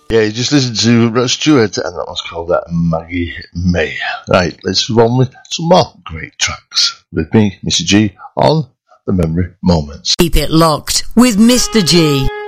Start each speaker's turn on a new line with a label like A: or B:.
A: Yeah, you just listened to Rod Stewart, and that was called Maggie May. Right, let's move on with some more great tracks. With me, Mr. G, on The Memory Moments.
B: Keep it locked with Mr. G.